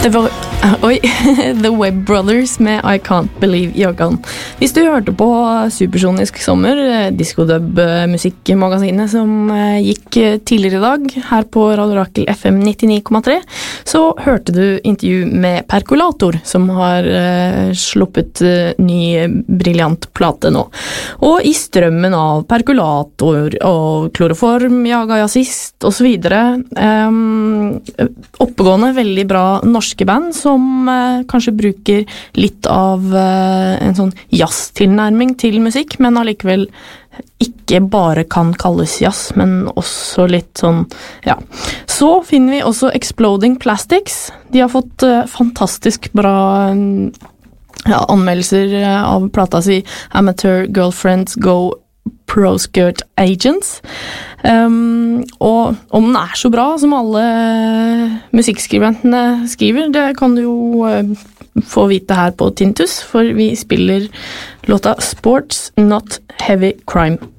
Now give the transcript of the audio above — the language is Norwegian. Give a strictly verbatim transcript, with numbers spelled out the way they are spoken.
Det var, oi, The Webb Brothers med I Can't Believe You're Gone. Hvis du hørte på Supersonisk Sommer, disco-dub-musikkmagasinet som gikk tidligere i dag her på Radio Rakel F M nittini komma tre, så hørte du intervju med Perkulator, som har uh, sluppet uh, ny brilliant plate nå. Og i strømmen av Perkulator og Kloroform, Jaga Jazzist og så videre, um, oppegående, veldig bra norske band som eh, kanskje bruker litt av eh, en sånn jazz-tilnærming til musikk, men allikevel ikke bare kan kalles jazz, men også litt sånn, ja. Så finner vi også Exploding Plastics. De har fått eh, fantastisk bra ja, anmeldelser av plata si Amateur Girlfriends Go Pro-Skirt Agents. Um, og om den er så bra som alle musikkskribentene skriver, det kan du jo uh, få vite her på Tintus, for vi spiller låta Sports Not Heavy Crime.